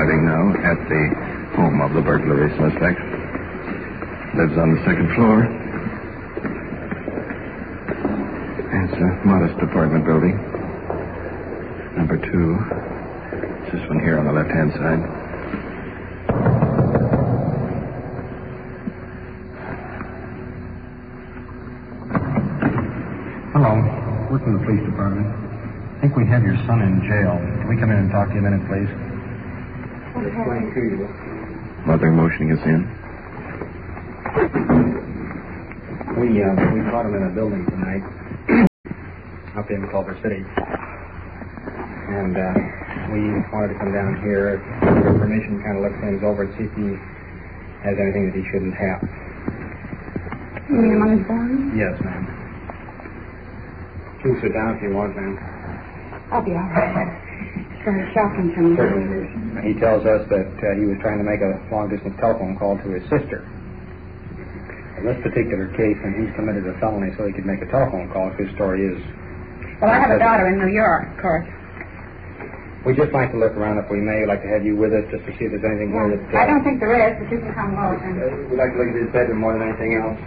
arriving now at the home of the burglary suspect. Lives on the second floor. It's a modest apartment building. Number 2. It's this one here on the left-hand side. Hello. We're from the police department. I think we have your son in jail. Can we come in and talk to you a minute, please? I'll explain to you. Mother motioning us in. We caught him in a building tonight up in Culver City. And we wanted to come down here, with your permission, kind of look things over and see if he has anything that he shouldn't have. You mean among his belongings? Yes, ma'am. You can sit down if you want, ma'am. I'll be all right. It's very shocking to me. Certainly. He tells us that he was trying to make a long-distance telephone call to his sister. In this particular case, when he's committed a felony so he could make a telephone call, his story is... Well, I have a daughter in New York, of course. We'd just like to look around if we may. We'd like to have you with us just to see if there's anything here that... I don't think there is, but you can come over. We'd like to look at his bedroom more than anything else.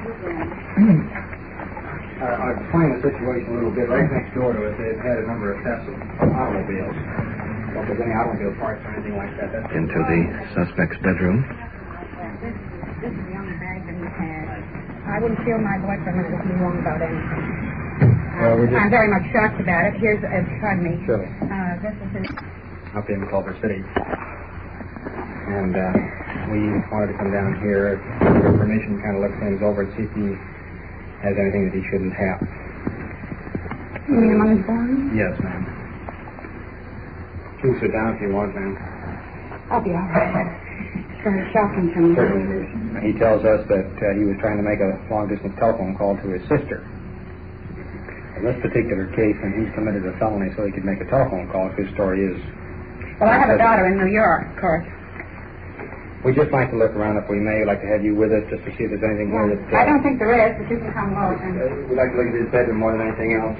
I'll explain the situation a little bit. Right next door to us, they've had a number of thefts of automobiles. If there's any automobile parts or anything like that, that's... Into the suspect's bedroom. This is the only bag that he had. I wouldn't feel my boyfriend was looking wrong about anything. I'm very much shocked about it. Here's, pardon me. Sure. This is his... Up in Culver City. And we wanted to come down here, with your permission, kind of look things over and see if he has anything that he shouldn't have. You mean among his belongings? Yes, ma'am. You can sit down if you want, ma'am. I'll be all right. It's very shocking to me. Certainly. He tells us that he was trying to make a long-distance telephone call to his sister. In this particular case, when he's committed a felony so he could make a telephone call, his story is... Well, I have a daughter in New York, of course. We'd just like to look around if we may. We'd like to have you with us just to see if there's anything here that... I don't think there is, but you can come over. We'd like to look at his bedroom more than anything else.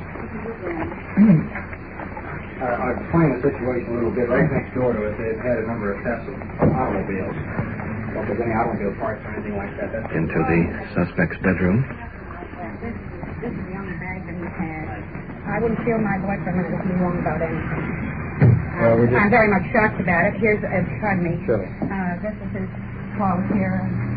I'll explain the situation a little bit. Right next door to us, they've had a number of thefts of automobiles. If there's any automobile parts or anything like that, that's... Into the suspect's bedroom. This is the only bag that he had. I wouldn't feel my boyfriend was looking wrong about anything. I'm very much shocked about it. Here's, pardon me. Sure. This is his call here.